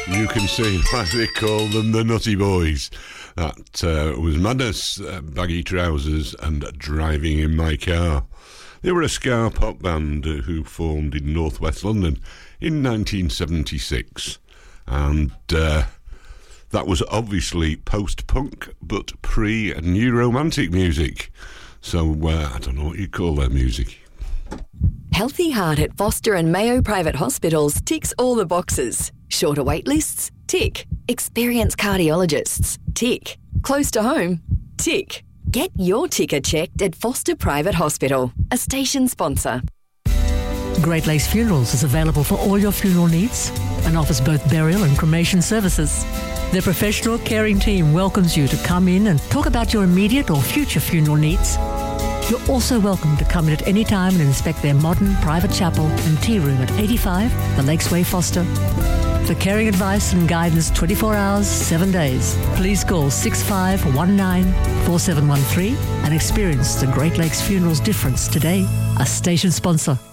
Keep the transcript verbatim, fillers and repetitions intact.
You can see why they call them the Nutty Boys. That uh, was Madness, uh, Baggy Trousers and Driving in My Car. They were a ska pop band uh, who formed in northwest London in nineteen seventy-six. And uh, that was obviously post-punk, but pre-new romantic music. So uh, I don't know what you call their music. Healthy Heart at Foster and Mayo Private Hospitals ticks all the boxes. Shorter wait lists? Tick. Experienced cardiologists? Tick. Close to home? Tick. Get your ticker checked at Foster Private Hospital, a station sponsor. Great Lakes Funerals is available for all your funeral needs and offers both burial and cremation services. Their professional, caring team welcomes you to come in and talk about your immediate or future funeral needs. You're also welcome to come in at any time and inspect their modern private chapel and tea room at eighty-five The Lakes Way, Foster. For caring advice and guidance twenty-four hours, seven days, please call six five one nine, four seven one three and experience the Great Lakes Funerals difference today. A station sponsor.